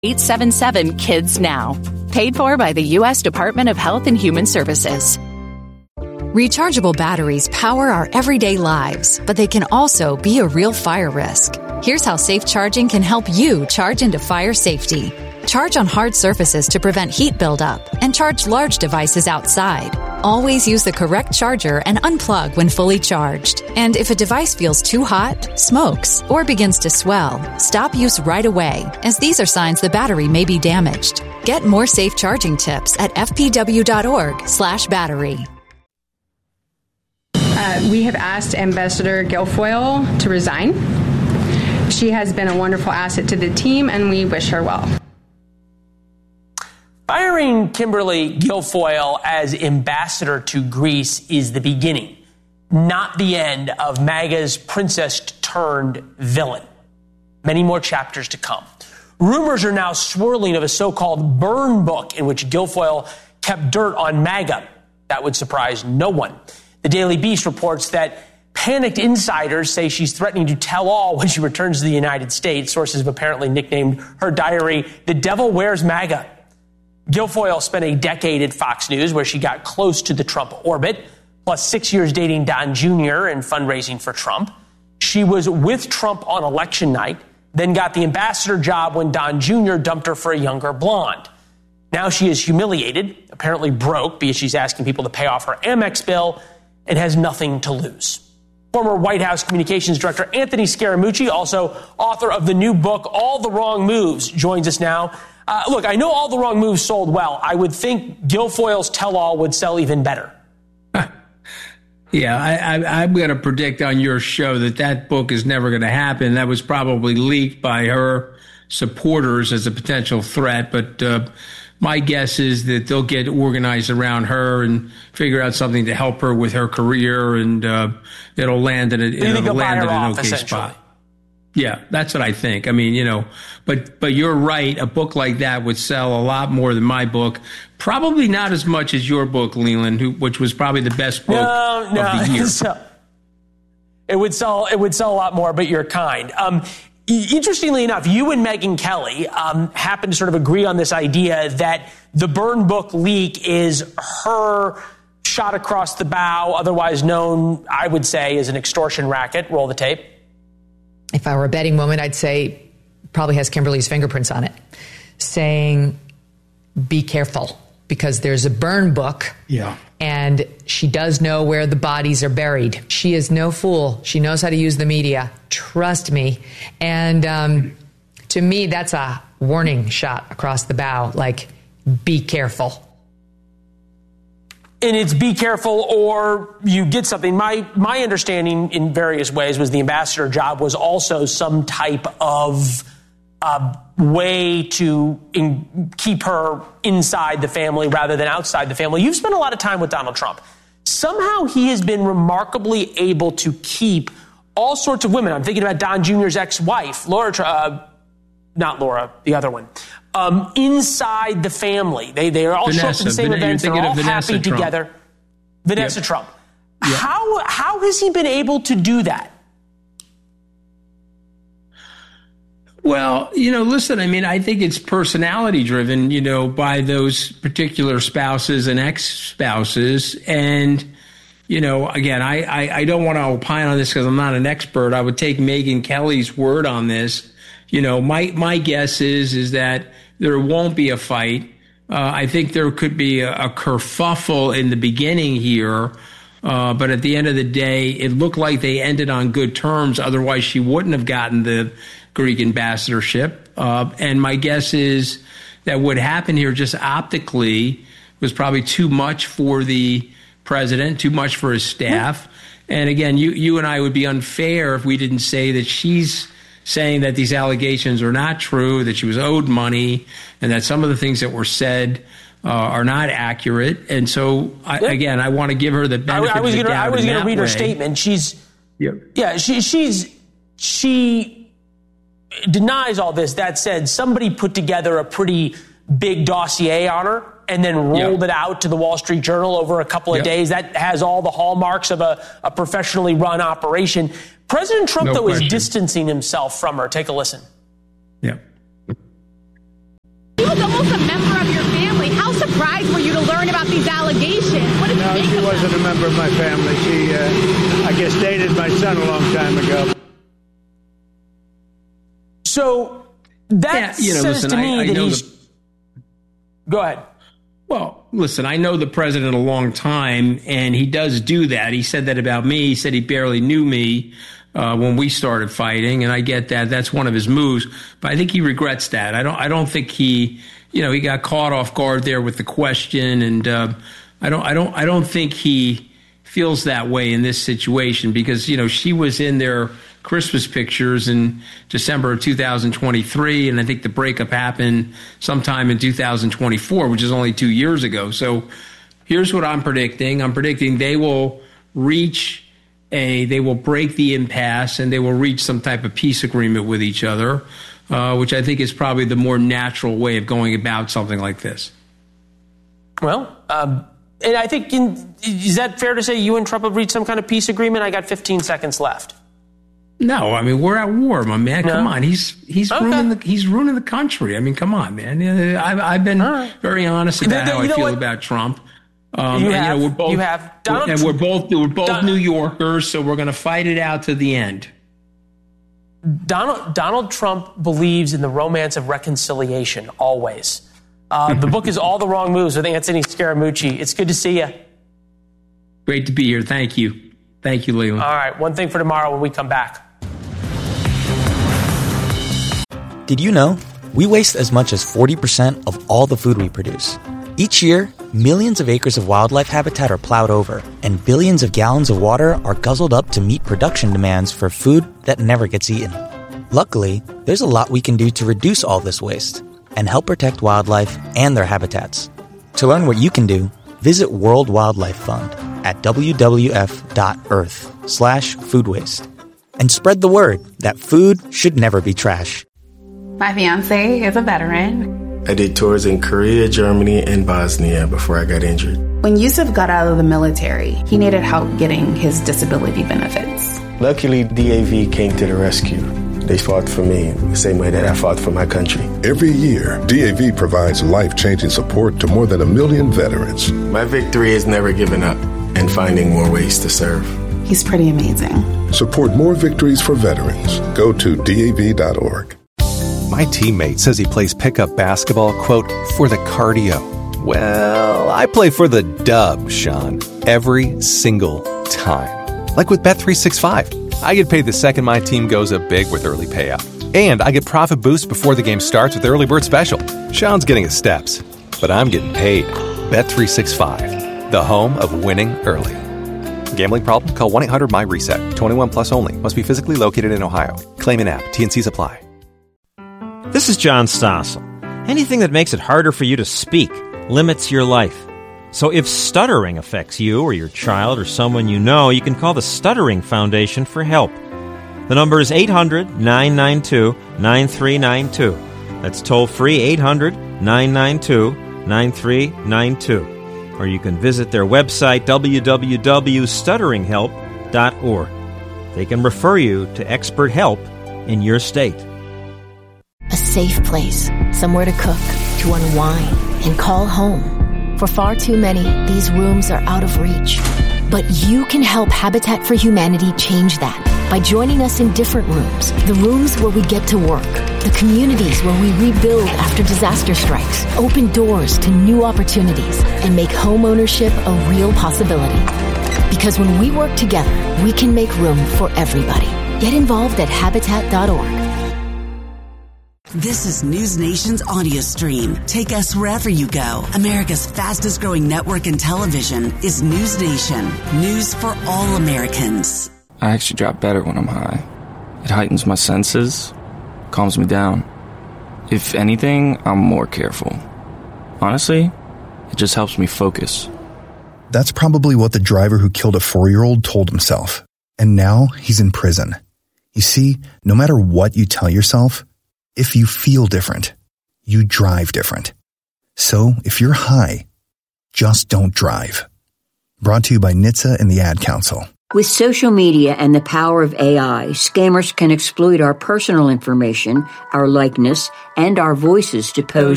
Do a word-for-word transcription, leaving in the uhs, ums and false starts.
eight seven seven KIDS now. Paid for by the U S Department of Health and Human Services. Rechargeable batteries power our everyday lives, but they can also be a real fire risk. Here's how safe charging can help you charge into fire safety. Charge on hard surfaces to prevent heat buildup, and charge large devices outside. Always use the correct charger and unplug when fully charged. And if a device feels too hot, smokes, or begins to swell, stop use right away, as these are signs the battery may be damaged. Get more safe charging tips at f p w dot org slash battery. Uh, we have asked Ambassador Guilfoyle to resign. She has been a wonderful asset to the team, and we wish her well. Firing Kimberly Guilfoyle as ambassador to Greece is the beginning, not the end of MAGA's princess-turned-villain. Many more chapters to come. Rumors are now swirling of a so-called burn book in which Guilfoyle kept dirt on MAGA. That would surprise no one. The Daily Beast reports that panicked insiders say she's threatening to tell all when she returns to the United States. Sources have apparently nicknamed her diary, "The Devil Wears MAGA." Guilfoyle spent a decade at Fox News, where she got close to the Trump orbit, plus six years dating Don Junior and fundraising for Trump. She was with Trump on election night, then got the ambassador job when Don Junior dumped her for a younger blonde. Now she is humiliated, apparently broke, because she's asking people to pay off her Amex bill and has nothing to lose. Former White House Communications Director Anthony Scaramucci, also author of the new book, All the Wrong Moves, joins us now. Uh, look, I know All the Wrong Moves sold well. I would think Guilfoyle's tell-all would sell even better. Yeah, I, I, I'm going to predict on your show that that book is never going to happen. That was probably leaked by her supporters as a potential threat. But uh, my guess is that they'll get organized around her and figure out something to help her with her career, and uh, it'll land in, a, it'll land in an okay spot. Yeah, that's what I think. I mean, you know, but but you're right. A book like that would sell a lot more than my book. Probably not as much as your book, Leland, who, which was probably the best book no, of no, the year. So, it would sell. It would sell a lot more, but you're kind. Um, interestingly enough, you and Megyn Kelly um, happen to sort of agree on this idea that the burn book leak is her shot across the bow, otherwise known, I would say, as an extortion racket. Roll the tape. If I were a betting woman, I'd say probably has Kimberly's fingerprints on it, saying, be careful, because there's a burn book. Yeah. And she does know where the bodies are buried. She is no fool. She knows how to use the media. Trust me. And um, to me, that's a warning shot across the bow, like, be careful. And it's be careful or you get something. My my understanding in various ways was the ambassador job was also some type of uh, way to in, keep her inside the family rather than outside the family. You've spent a lot of time with Donald Trump. Somehow he has been remarkably able to keep all sorts of women. I'm thinking about Don Junior's ex-wife, Laura, uh, not Laura, the other one. Um, inside the family. They they are all show up to the same Vanessa, events. They're all happy Trump. together. Vanessa yep. Trump. Yep. How how has he been able to do that? Well, you know, listen, I mean, I think it's personality driven, you know, by those particular spouses and ex-spouses. And, you know, again, I, I, I don't want to opine on this because I'm not an expert. I would take Megyn Kelly's word on this. You know, my, my guess is, is that there won't be a fight. Uh, I think there could be a, a kerfuffle in the beginning here. Uh, but at the end of the day, it looked like they ended on good terms. Otherwise, she wouldn't have gotten the Greek ambassadorship. Uh, and my guess is that what happened here just optically was probably too much for the president, too much for his staff. And again, you, you and I would be unfair if we didn't say that she's saying that these allegations are not true, that she was owed money, and that some of the things that were said uh, are not accurate. And so, I, again, I want to give her the benefit I, I was of the gonna, doubt. I was going to read way. her statement. She's, yep. yeah, she, she's, she denies all this. That said, somebody put together a pretty big dossier on her and then rolled yep. it out to the Wall Street Journal over a couple of yep. days. That has all the hallmarks of a, a professionally run operation. President Trump, no though, question. is distancing himself from her. Take a listen. Yeah. No, she wasn't a member of my family. She, uh, I guess, dated my son a long time ago. So that yeah, you know, says listen, to me I, I that know he's... the, Go ahead. Well, listen, I know the president a long time, and he does do that. He said that about me. He said he barely knew me uh, when we started fighting, and I get that. That's one of his moves. But I think he regrets that. I don't. I don't think he, you know, he got caught off guard there with the question, and uh, I don't. I don't. I don't think he feels that way in this situation because you know she was in their Christmas pictures in December of two thousand twenty-three, and I think the breakup happened sometime in two thousand twenty-four, which is only two years ago. So here's what I'm predicting. I'm predicting they will reach a, they will break the impasse and they will reach some type of peace agreement with each other, uh, which I think is probably the more natural way of going about something like this. Well, um, and I think, in, is that fair to say you and Trump have reached some kind of peace agreement? I got fifteen seconds left. No, I mean we're at war, my man. No. Come on, he's he's Okay. ruining the he's ruining the country. I mean, come on, man. I've I've been right. very honest about You how I know feel what? about Trump. Um, You and, have. you know, we're both You have. Donald and we're both we're both Don- New Yorkers, so we're going to fight it out to the end. Donald Donald Trump believes in the romance of reconciliation always. Uh, the book is All the Wrong Moves with Anthony Scaramucci. It's good to see you. Great to be here. Thank you. Thank you, Leland. All right, one thing for tomorrow when we come back. Did you know we waste as much as forty percent of all the food we produce? Each year, millions of acres of wildlife habitat are plowed over, and billions of gallons of water are guzzled up to meet production demands for food that never gets eaten. Luckily, there's a lot we can do to reduce all this waste and help protect wildlife and their habitats. To learn what you can do, visit World Wildlife Fund at w w f dot earth slash food waste. And spread the word that food should never be trash. My fiance is a veteran. I did tours in Korea, Germany, and Bosnia before I got injured. When Yusuf got out of the military, he needed help getting his disability benefits. Luckily, D A V came to the rescue. They fought for me the same way that I fought for my country. Every year, D A V provides life-changing support to more than a million veterans. My victory is never giving up and finding more ways to serve. He's pretty amazing. Support more victories for veterans. Go to D A V dot org. My teammate says he plays pickup basketball, quote, for the cardio. Well, I play for the dub, Sean, every single time. Like with Bet three sixty-five. I get paid the second my team goes up big with early payout. And I get profit boost before the game starts with Early Bird Special. Sean's getting his steps, but I'm getting paid. Bet three sixty-five, the home of winning early. Gambling problem? Call one eight hundred M Y reset. twenty-one plus only. Must be physically located in Ohio. Claim in app. T N Cs apply. This is John Stossel. Anything that makes it harder for you to speak limits your life. So if stuttering affects you or your child or someone you know, you can call the Stuttering Foundation for help. The number is eight hundred nine nine two nine three nine two. That's toll-free eight hundred nine nine two nine three nine two. Or you can visit their website, w w w dot stuttering help dot org. They can refer you to expert help in your state. A safe place, somewhere to cook, to unwind, and call home. For far too many, these rooms are out of reach. But you can help Habitat for Humanity change that by joining us in different rooms. The rooms where we get to work. The communities where we rebuild after disaster strikes. Open doors to new opportunities and make home ownership a real possibility. Because when we work together, we can make room for everybody. Get involved at habitat dot org. This is News Nation's audio stream. Take us wherever you go. America's fastest growing network in television is News Nation. News for all Americans. I actually drop better when I'm high. It heightens my senses, calms me down. If anything, I'm more careful. Honestly, it just helps me focus. That's probably what the driver who killed a four-year-old told himself. And now he's in prison. You see, no matter what you tell yourself, if you feel different, you drive different. So if you're high, just don't drive. Brought to you by N H T S A and the Ad Council. With social media and the power of A I, scammers can exploit our personal information, our likeness, and our voices to pose